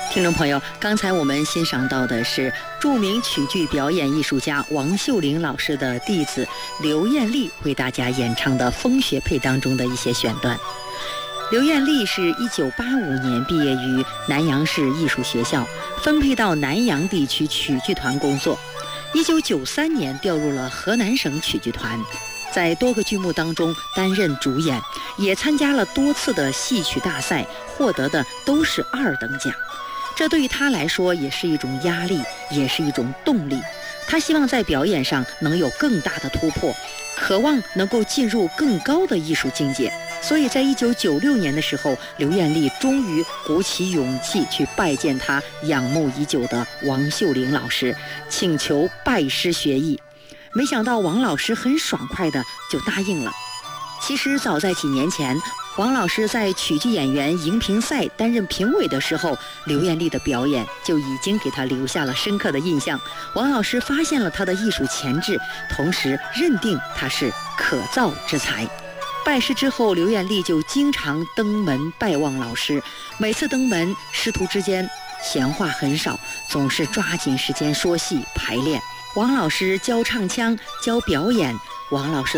听众朋友，刚才我们欣赏到的是著名曲剧表演艺术家王秀龄老师的弟子刘艳丽为大家演唱的《风雪配》当中的一些选段。刘艳丽是1985年毕业于南阳市艺术学校，分配到南阳地区曲剧团工作。1993年调入了河南省曲剧团，在多个剧目当中担任主演，也参加了多次的戏曲大赛，获得的都是2等奖。这对于他来说也是一种压力，也是一种动力。他希望在表演上能有更大的突破，渴望能够进入更高的艺术境界。所以在1996年的时候，刘艳丽终于鼓起勇气去拜见他仰慕已久的王秀龄老师，请求拜师学艺。没想到王老师很爽快的就答应了。其实早在几年前，王老师在曲剧演员荧屏赛担任评委的时候，刘艳丽的表演就已经给他留下了深刻的印象。王老师发现了他的艺术潜质，同时认定他是可造之才。拜师之后，刘艳丽就经常登门拜望老师，每次登门，师徒之间闲话很少，总是抓紧时间说戏排练。王老师教唱腔，教表演，王老师